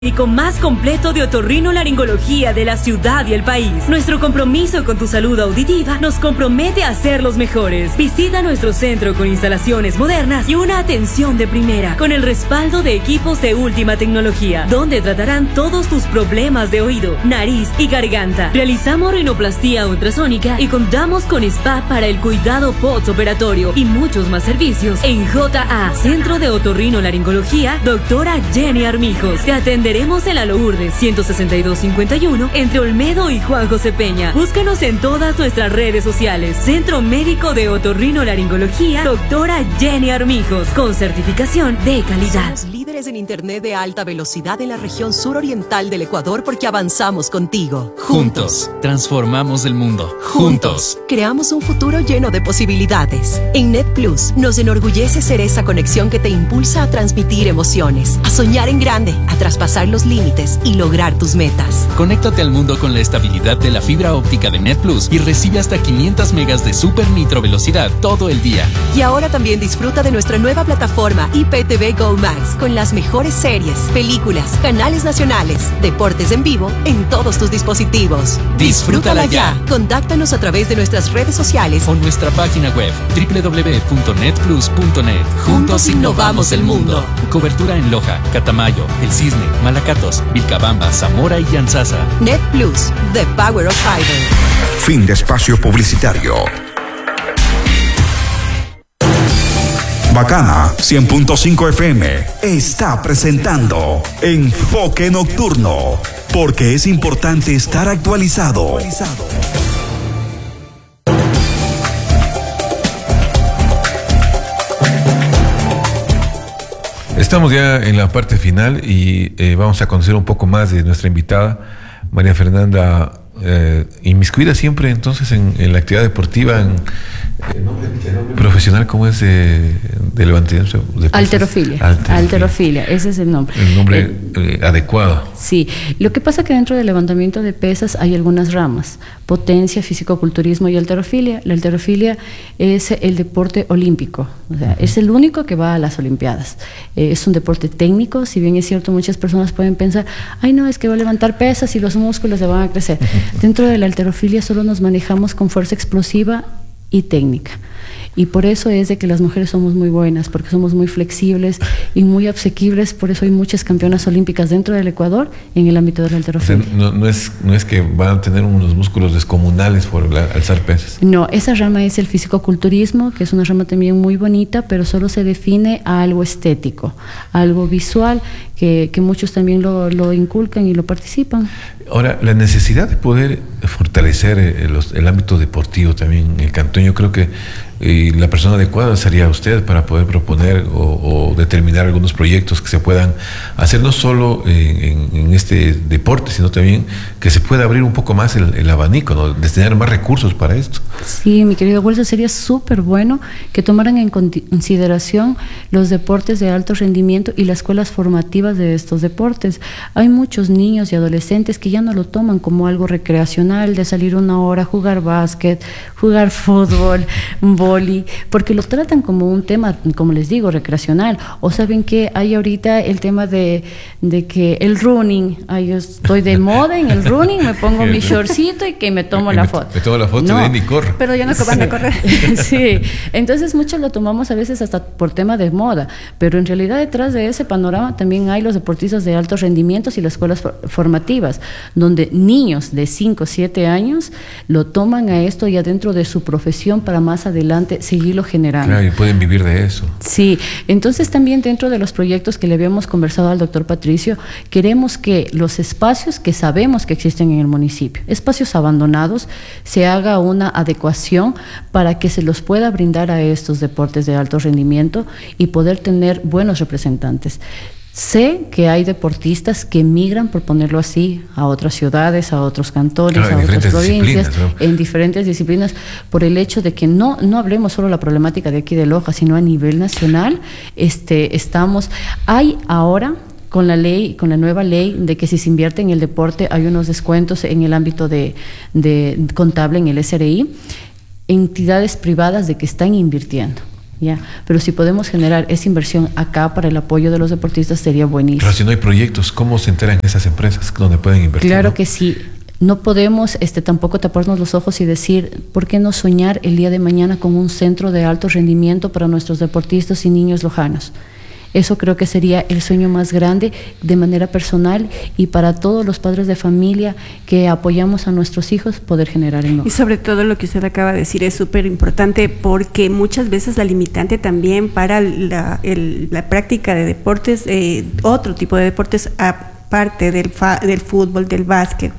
médico más completo de otorrinolaringología de la ciudad y el país. Nuestro compromiso con tu salud auditiva nos compromete a ser los mejores. Visita nuestro centro con instalaciones modernas y una atención de primera, con el respaldo de equipos de última tecnología, donde tratarán todos tus problemas de oído, nariz y garganta. Realizamos rinoplastía ultrasónica y contamos con spa para el cuidado postoperatorio y muchos más servicios en JA, Centro de Otorrinolaringología, doctora Jenny Armijos. Te atenderemos en la Lourdes 16251 entre Olmedo y Juan José Peña. Búscanos en todas nuestras redes sociales. Centro Médico de Otorrinolaringología, doctora Jenny Armijos, con certificación de calidad. Somos líderes en internet de alta velocidad en la región suroriental del Ecuador porque avanzamos contigo. Juntos, transformamos el mundo. Juntos, creamos un futuro lleno de posibilidades. En NetPlus nos enorgullece ser esa conexión que te impulsa a transmitir emociones, a soñar en grande, a traspasar los límites y lograr tus metas. Conéctate al mundo con la estabilidad de la fibra óptica de NetPlus y recibe hasta 500 megas de super nitro velocidad todo el día. Y ahora también disfruta de nuestra nueva plataforma IPTV Go Max con las mejores series, películas, canales nacionales, deportes en vivo en todos tus dispositivos. Disfrútala ya. Contáctanos a través de nuestras redes sociales o nuestra página web www.netplus.net. Juntos innovamos el mundo. Cobertura en Loja, Catamayo, El Cisne, Malacatos, Vilcabamba, Zamora y Yanzasa. NetPlus, the power of fiber. Fin de espacio publicitario. Bacana 100.5 FM está presentando Enfoque Nocturno, porque es importante estar actualizado. Estamos ya en la parte final y vamos a conocer un poco más de nuestra invitada, María Fernanda, inmiscuida siempre entonces en la actividad deportiva, el nombre profesional, ¿cómo es? De levantamiento de pesas. Alterofilia, ese es el nombre. El nombre adecuado. Sí, lo que pasa es que dentro del levantamiento de pesas hay algunas ramas: potencia, fisicoculturismo y alterofilia. La alterofilia es el deporte olímpico, o sea, es el único que va a las Olimpiadas. Es un deporte técnico, si bien es cierto, muchas personas pueden pensar, ay no, es que va a levantar pesas y los músculos le van a crecer. Dentro de la alterofilia solo nos manejamos con fuerza explosiva y técnica. Y por eso es de que las mujeres somos muy buenas, porque somos muy flexibles y muy asequibles. Por eso hay muchas campeonas olímpicas dentro del Ecuador en el ámbito de la halterofilia. O sea, no es que van a tener unos músculos descomunales por alzar pesas. No, esa rama es el fisicoculturismo, que es una rama también muy bonita, pero solo se define a algo estético, algo visual, que muchos también lo inculcan y lo participan. Ahora, la necesidad de poder fortalecer el ámbito deportivo también en el cantón, yo creo que la persona adecuada sería usted para poder proponer o determinar algunos proyectos que se puedan hacer, no solo en este deporte, sino también que se pueda abrir un poco más el abanico, ¿no? Destinar más recursos para esto. Sí, mi querido Wilson, sería súper bueno que tomaran en consideración los deportes de alto rendimiento y las escuelas formativas de estos deportes. Hay muchos niños y adolescentes que ya no lo toman como algo recreacional, de salir una hora a jugar básquet, jugar fútbol, vóley, porque lo tratan como un tema, como les digo, recreacional. O saben que hay ahorita el tema de que el running, yo estoy de moda en el running, me pongo mi shortcito y que me tomo la foto. Me tomo la foto no, de ni corro. Pero yo no van a correr. Sí, entonces muchos lo tomamos a veces hasta por tema de moda, pero en realidad detrás de ese panorama también hay los deportistas de altos rendimientos y las escuelas formativas, donde niños de 5 o 7 años lo toman a esto ya dentro de su profesión para más adelante seguirlo generando. Claro, y pueden vivir de eso. Sí, entonces también dentro de los proyectos que le habíamos conversado al doctor Patricio, queremos que los espacios que sabemos que existen en el municipio, espacios abandonados, se haga una adecuación para que se los pueda brindar a estos deportes de alto rendimiento y poder tener buenos representantes. Sé que hay deportistas que migran, por ponerlo así, a otras ciudades, a otros cantones, a otras provincias, ¿no? En diferentes disciplinas, por el hecho de que no hablemos solo la problemática de aquí de Loja, sino a nivel nacional. Hay ahora, con la nueva ley de que si se invierte en el deporte hay unos descuentos en el ámbito de contable en el SRI, entidades privadas de que están invirtiendo. ¿ya? Pero si podemos generar esa inversión acá para el apoyo de los deportistas sería buenísimo. Pero si no hay proyectos, ¿cómo se enteran esas empresas donde pueden invertir? Claro, ¿no? que sí. No podemos tampoco taparnos los ojos y decir, ¿por qué no soñar el día de mañana con un centro de alto rendimiento para nuestros deportistas y niños lojanos? Eso creo que sería el sueño más grande de manera personal y para todos los padres de familia que apoyamos a nuestros hijos poder generar en Loja. Y sobre todo lo que usted acaba de decir es súper importante porque muchas veces la limitante también para la práctica de deportes, otro tipo de deportes aparte del fútbol, del básquet,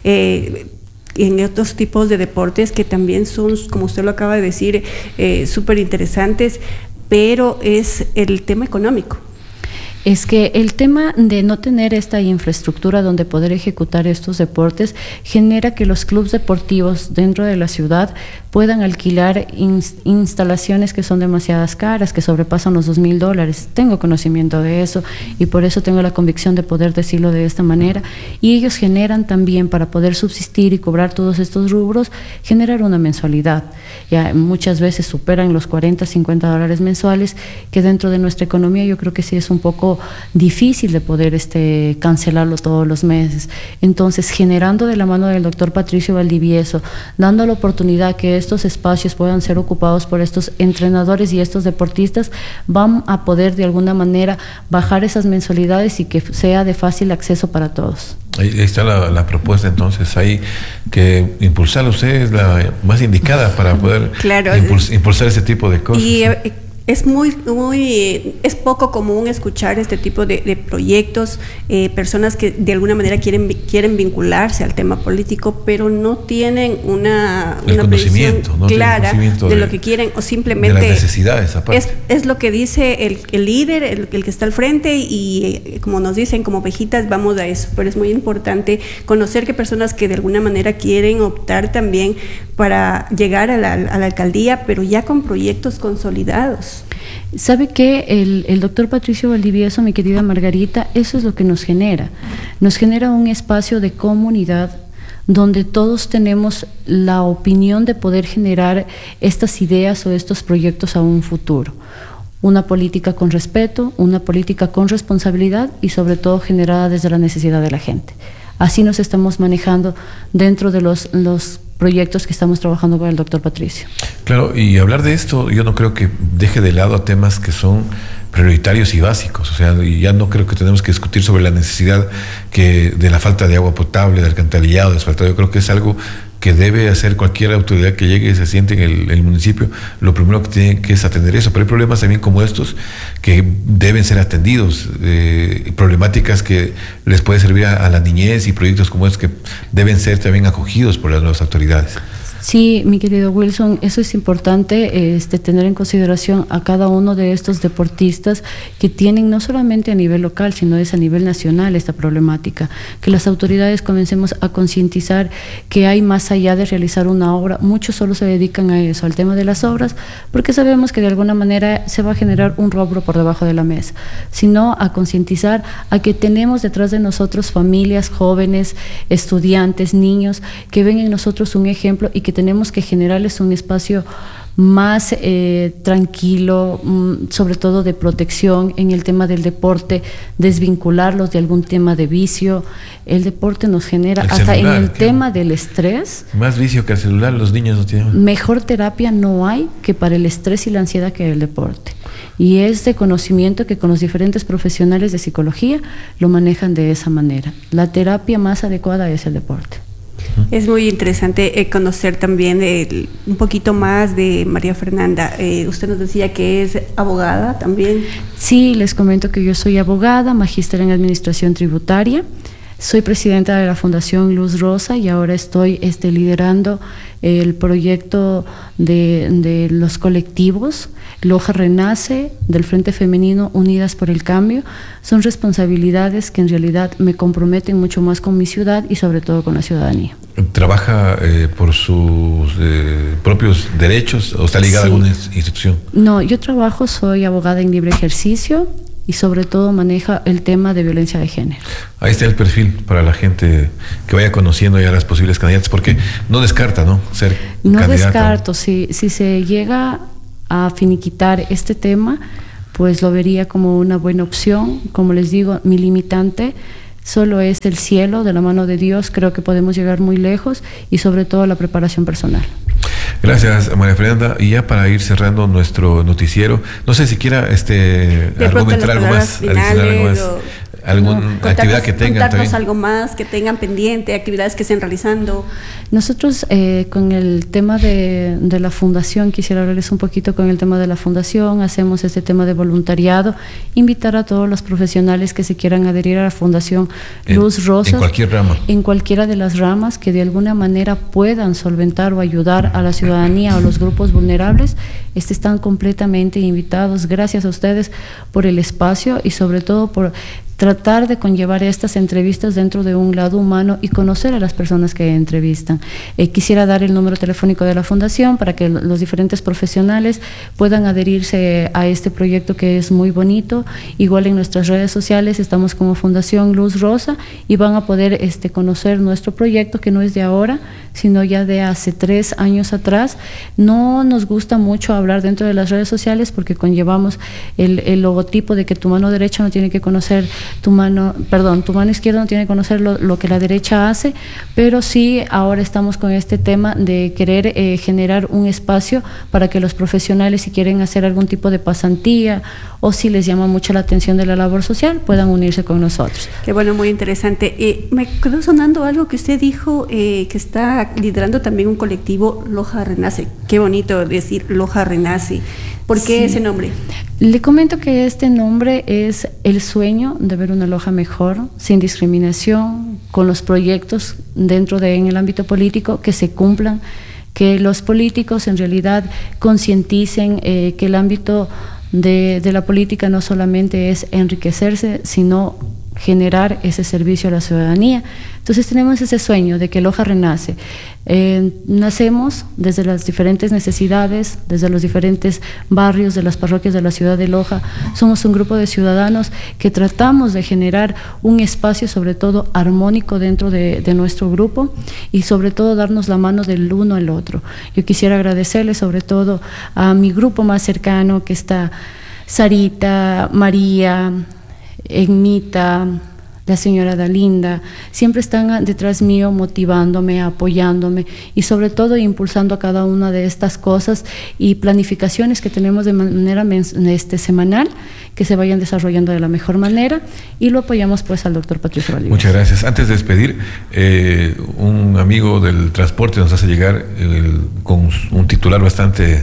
en otros tipos de deportes que también son, como usted lo acaba de decir, súper interesantes, pero es el tema económico. Es que el tema de no tener esta infraestructura donde poder ejecutar estos deportes genera que los clubes deportivos dentro de la ciudad puedan alquilar instalaciones que son demasiadas caras, que sobrepasan los $2,000. Tengo conocimiento de eso y por eso tengo la convicción de poder decirlo de esta manera. Y ellos generan también, para poder subsistir y cobrar todos estos rubros, generar una mensualidad. Ya muchas veces superan los $40, $50 mensuales, que dentro de nuestra economía yo creo que sí es un poco difícil de poder cancelarlo todos los meses. Entonces, generando de la mano del doctor Patricio Valdivieso, dando la oportunidad que estos espacios puedan ser ocupados por estos entrenadores y estos deportistas, van a poder de alguna manera bajar esas mensualidades y que sea de fácil acceso para todos. Ahí está la propuesta, entonces hay que impulsarla. Usted es la más indicada para poder claro, impulsar ese tipo de cosas. Y es es poco común escuchar este tipo de proyectos, personas que de alguna manera quieren vincularse al tema político, pero no tienen una conocimiento, no clara conocimiento de lo que quieren, o simplemente de las necesidades aparte. Es lo que dice el líder, el que está al frente, y como nos dicen, como ovejitas vamos a eso. Pero es muy importante conocer que personas que de alguna manera quieren optar también para llegar a la alcaldía, pero ya con proyectos consolidados. ¿Sabe qué? El doctor Patricio Valdivieso, mi querida Margarita, eso es lo que nos genera. Nos genera un espacio de comunidad donde todos tenemos la opinión de poder generar estas ideas o estos proyectos a un futuro. Una política con respeto, una política con responsabilidad y sobre todo generada desde la necesidad de la gente. Así nos estamos manejando dentro de los proyectos que estamos trabajando con el doctor Patricio. Claro, y hablar de esto yo no creo que deje de lado a temas que son prioritarios y básicos. O sea, y ya no creo que tenemos que discutir sobre la necesidad de la falta de agua potable, de alcantarillado, de asfaltado. Yo creo que es algo que debe hacer cualquier autoridad que llegue y se siente en el municipio. Lo primero que tiene que es atender eso, pero hay problemas también como estos que deben ser atendidos, problemáticas que les puede servir a la niñez, y proyectos como estos que deben ser también acogidos por las nuevas autoridades. Sí, mi querido Wilson, eso es importante, tener en consideración a cada uno de estos deportistas que tienen no solamente a nivel local, sino es a nivel nacional esta problemática, que las autoridades comencemos a concientizar que hay más allá de realizar una obra. Muchos solo se dedican a eso, al tema de las obras, porque sabemos que de alguna manera se va a generar un rubro por debajo de la mesa, sino a concientizar a que tenemos detrás de nosotros familias, jóvenes, estudiantes, niños, que ven en nosotros un ejemplo y que tenemos que generarles un espacio más tranquilo, sobre todo de protección en el tema del deporte, desvincularlos de algún tema de vicio. El deporte nos genera, hasta en el tema del estrés. Más vicio que el celular, los niños no tienen. Mejor terapia no hay que para el estrés y la ansiedad que el deporte. Y es de conocimiento que con los diferentes profesionales de psicología lo manejan de esa manera. La terapia más adecuada es el deporte. Es muy interesante conocer también un poquito más de María Fernanda. Usted nos decía que es abogada también. Sí, les comento que yo soy abogada, magíster en Administración Tributaria. Soy presidenta de la Fundación Luz Rosa y ahora estoy liderando el proyecto de los colectivos Loja Renace, del Frente Femenino Unidas por el Cambio. Son responsabilidades que en realidad me comprometen mucho más con mi ciudad y sobre todo con la ciudadanía. ¿Trabaja por sus propios derechos o está ligada a alguna institución? No, yo soy abogada en libre ejercicio y sobre todo maneja el tema de violencia de género. Ahí está el perfil para la gente que vaya conociendo ya las posibles candidatas, porque no descarta, ¿no? Ser candidata. No descarto, si se llega a finiquitar este tema, pues lo vería como una buena opción. Como les digo, mi limitante solo es el cielo. De la mano de Dios creo que podemos llegar muy lejos, y sobre todo la preparación personal. Gracias, María Fernanda. Y ya para ir cerrando nuestro noticiero, no sé si quiera argumentar algo más, adicionar algo más, alguna actividad que tengan. Contarnos algo más que tengan pendiente, actividades que estén realizando. Nosotros con el tema de la fundación, quisiera hablarles un poquito con el tema de la fundación. Hacemos este tema de voluntariado, invitar a todos los profesionales que se quieran adherir a la Fundación Luz Rosa. En cualquier rama. En cualquiera de las ramas, que de alguna manera puedan solventar o ayudar a la ciudadanía o los grupos vulnerables. Están completamente invitados. Gracias a ustedes por el espacio y sobre todo por tratar de conllevar estas entrevistas dentro de un lado humano y conocer a las personas que entrevistan. Quisiera dar el número telefónico de la Fundación para que los diferentes profesionales puedan adherirse a este proyecto, que es muy bonito. Igual en nuestras redes sociales estamos como Fundación Luz Rosa, y van a poder conocer nuestro proyecto, que no es de ahora, sino ya de hace 3 años atrás. No nos gusta mucho hablar dentro de las redes sociales porque conllevamos el logotipo de que tu mano derecha no tiene que conocer tu mano izquierda no tiene que conocer lo que la derecha hace, pero sí ahora estamos con este tema de querer generar un espacio para que los profesionales, si quieren hacer algún tipo de pasantía o si les llama mucho la atención de la labor social, puedan unirse con nosotros. Qué bueno, muy interesante. Me quedó sonando algo que usted dijo, que está liderando también un colectivo, Loja Renace. Qué bonito decir Loja Renace. ¿Por qué ese nombre? Le comento que este nombre es el sueño de ver una Loja mejor, sin discriminación, con los proyectos en el ámbito político que se cumplan, que los políticos en realidad concienticen que el ámbito de la política no solamente es enriquecerse, sino generar ese servicio a la ciudadanía. Entonces tenemos ese sueño de que Loja renace. Nacemos desde las diferentes necesidades, desde los diferentes barrios de las parroquias de la ciudad de Loja. Somos un grupo de ciudadanos que tratamos de generar un espacio, sobre todo armónico, dentro de nuestro grupo, y sobre todo darnos la mano del uno al otro. Yo quisiera agradecerle sobre todo a mi grupo más cercano, que está Sarita, María, Egmita, la señora Dalinda. Siempre están detrás mío, motivándome, apoyándome y sobre todo impulsando a cada una de estas cosas y planificaciones que tenemos de manera semanal, que se vayan desarrollando de la mejor manera, y lo apoyamos pues al doctor Patricio Valdivia. Muchas gracias. Antes de despedir, un amigo del transporte nos hace llegar con un titular bastante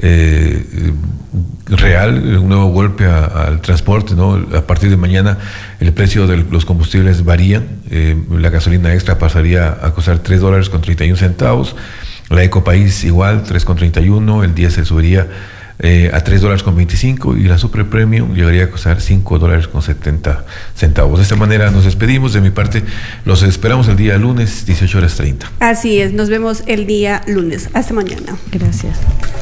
real, un nuevo golpe al transporte, ¿no? A partir de mañana el precio de los combustibles varían. La gasolina extra pasaría a costar $3.31, la Ecopaís igual, 3.31, el diésel subiría a $3.25 y la Super Premium llegaría a costar $5.70. De esta manera nos despedimos. De mi parte, los esperamos el día lunes, 18:30. Así es, nos vemos el día lunes. Hasta mañana. Gracias.